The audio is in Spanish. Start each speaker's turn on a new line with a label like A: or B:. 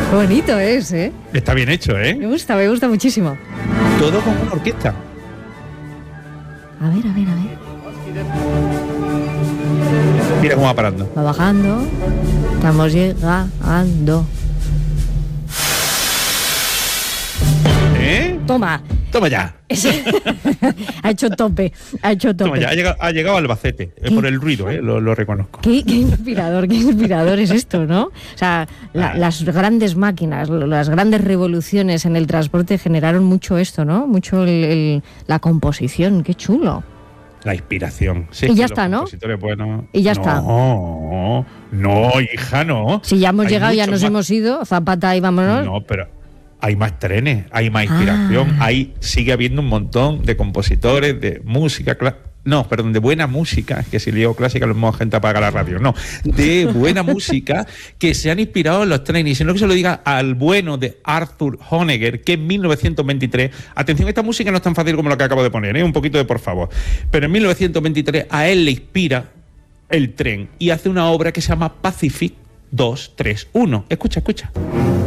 A: Qué bonito es, ¿eh?
B: Está bien hecho, ¿eh?
A: Me gusta muchísimo.
B: Todo con una orquesta.
A: A ver.
B: Mira cómo va parando.
A: Va bajando. Estamos llegando. Toma.
B: Toma ya.
A: Ha hecho tope.
B: Toma ya. Ha llegado al Albacete. Por el ruido, lo reconozco.
A: Qué inspirador es esto, ¿no? O sea, las grandes máquinas, las grandes revoluciones en el transporte generaron mucho esto, ¿no? Mucho la composición. Qué chulo.
B: La inspiración. Sí,
A: y ya está, ¿no?
B: Bueno,
A: y ya está.
B: No, hija, no.
A: Si ya hemos llegado, ya nos hemos ido. Zapata y vámonos.
B: No, pero hay más trenes, hay más inspiración. Sigue habiendo un montón de compositores de música de buena música, que si digo clásica lo mismo gente apaga la radio, no, de buena música que se han inspirado en los trenes, y si no que se lo diga al bueno de Arthur Honegger, que en 1923, atención, esta música no es tan fácil como lo que acabo de poner, un poquito de por favor, pero en 1923 a él le inspira el tren y hace una obra que se llama Pacific 231. Escucha.